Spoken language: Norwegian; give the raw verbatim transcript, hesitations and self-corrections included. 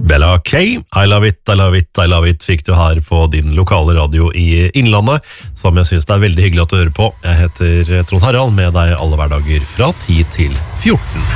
Bella K, I love it, I love it, I love it, fikk du her på din lokale radio i Innlandet, som jeg synes det er veldig hyggelig at du hører på. Jeg heter Trond Harald, med deg alle hverdager fra ti til fjorten.